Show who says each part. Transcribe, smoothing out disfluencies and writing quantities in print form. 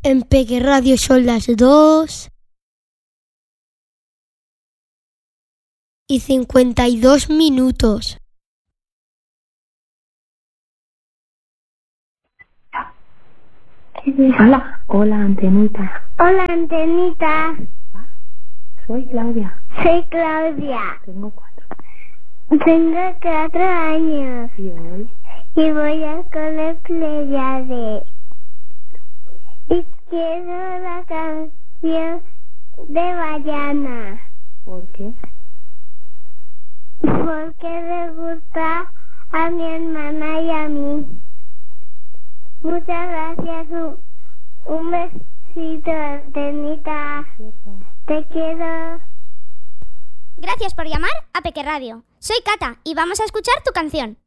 Speaker 1: En Peque Radio son las 2:52.
Speaker 2: Hola, Antenita.
Speaker 3: Hola, Antenita.
Speaker 2: Soy Claudia.
Speaker 3: Soy Claudia.
Speaker 2: Tengo 4.
Speaker 3: Tengo 4 años.
Speaker 2: ¿Y hoy?
Speaker 3: Y voy al cole Pleiade. Y quiero la canción de Bayana.
Speaker 2: ¿Por qué?
Speaker 3: Porque le gusta a mi hermana y a mí. Muchas gracias. Un besito, Antenita. Te quiero.
Speaker 4: Gracias por llamar a Peque Radio. Soy Cata y vamos a escuchar tu canción.